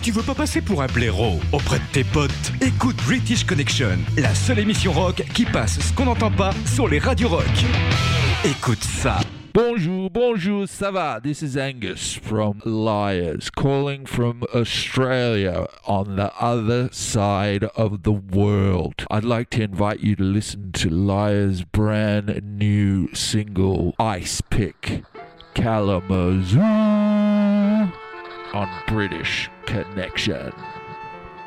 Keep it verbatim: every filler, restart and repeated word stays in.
tu veux pas passer pour un blaireau auprès de tes potes, écoute British Connection, la seule émission rock qui passe ce qu'on n'entend pas sur les radios rock. Écoute ça. Bonjour, bonjour, ça va? This is Angus from Liars, calling from Australia on the other side of the world. I'd like to invite you to listen to Liars' brand new single, Ice Pick Kalamazoo, on British Connection.